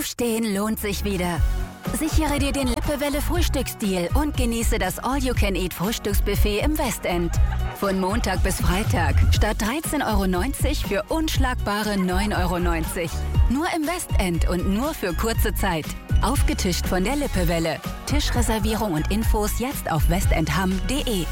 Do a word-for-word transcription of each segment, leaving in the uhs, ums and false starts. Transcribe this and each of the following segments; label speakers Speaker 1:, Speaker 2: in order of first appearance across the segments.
Speaker 1: Aufstehen lohnt sich wieder. Sichere dir den Lippewelle Frühstücksdeal und genieße das All-You-Can-Eat-Frühstücksbuffet im Westend. Von Montag bis Freitag statt dreizehn Euro neunzig für unschlagbare neun Euro neunzig. Nur im Westend und nur für kurze Zeit. Aufgetischt von der Lippewelle. Tischreservierung und Infos jetzt auf westendham punkt de.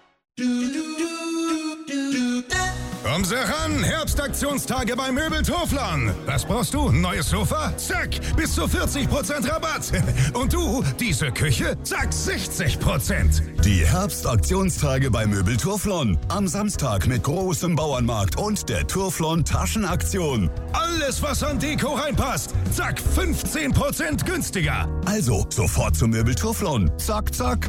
Speaker 2: Komm sehr ran, Herbstaktionstage bei Möbeltoflern. Was brauchst du? Ein neues Sofa? Zack, bis zu vierzig Prozent Rabatt. Und du, diese Küche? Zack, sechzig Prozent.
Speaker 3: Die Herbstaktionstage bei Möbeltoflon. Am Samstag mit großem Bauernmarkt und der Turflon Taschenaktion.
Speaker 2: Alles, was an Deko reinpasst. Zack, fünfzehn Prozent günstiger.
Speaker 3: Also, sofort zum Möbeltoflon. Zack, zack.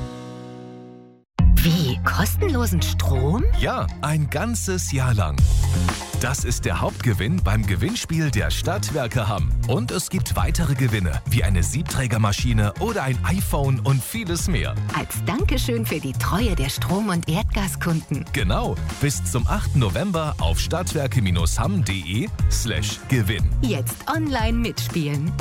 Speaker 1: Wie? Kostenlosen Strom?
Speaker 4: Ja, ein ganzes Jahr lang. Das ist der Hauptgewinn beim Gewinnspiel der Stadtwerke Hamm. Und es gibt weitere Gewinne, wie eine Siebträgermaschine oder ein iPhone und vieles mehr.
Speaker 1: Als Dankeschön für die Treue der Strom- und Erdgaskunden.
Speaker 4: Genau, bis zum achten November auf stadtwerke-hamm punkt de slash Gewinn.
Speaker 1: Jetzt online mitspielen.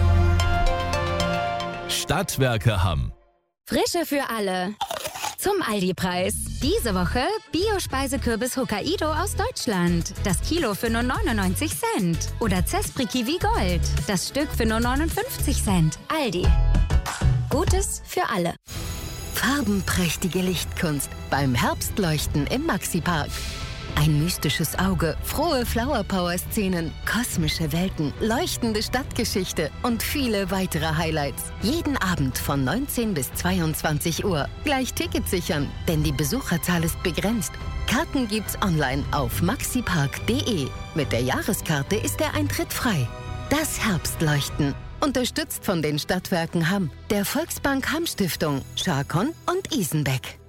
Speaker 4: Stadtwerke Hamm.
Speaker 5: Frische für alle. Zum Aldi-Preis. Diese Woche Bio-Speisekürbis Hokkaido aus Deutschland. Das Kilo für nur neunundneunzig Cent. Oder Zespri Kiwi Gold. Das Stück für nur neunundfünfzig Cent. Aldi. Gutes für alle.
Speaker 1: Farbenprächtige Lichtkunst beim Herbstleuchten im Maxi-Park. Ein mystisches Auge, frohe Flower-Power-Szenen, kosmische Welten, leuchtende Stadtgeschichte und viele weitere Highlights. Jeden Abend von neunzehn bis zweiundzwanzig Uhr. Gleich Tickets sichern, denn die Besucherzahl ist begrenzt. Karten gibt's online auf maxipark punkt de. Mit der Jahreskarte ist der Eintritt frei. Das Herbstleuchten. Unterstützt von den Stadtwerken Hamm, der Volksbank Hamm Stiftung, Scharkon und Isenbeck.